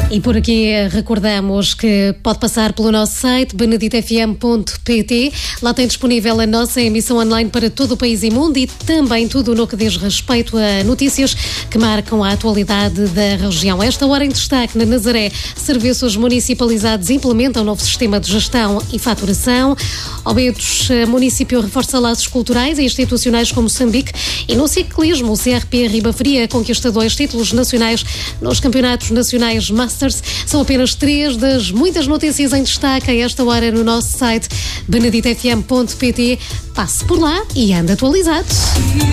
E por aqui recordamos que pode passar pelo nosso site beneditafm.pt. Lá tem disponível a nossa emissão online para todo o país e mundo e também tudo no que diz respeito a notícias que marcam a atualidade da região. Esta hora em destaque na Nazaré, serviços municipalizados implementam um novo sistema de gestão e faturação. Obedos, município reforça laços culturais e institucionais com Moçambique. E no ciclismo, o CRP Ribafria conquista 2 títulos nacionais nos campeonatos nacionais Masters. São apenas 3 das muitas notícias em destaque a esta hora no nosso site beneditafm.pt. Passe por lá e ande atualizado.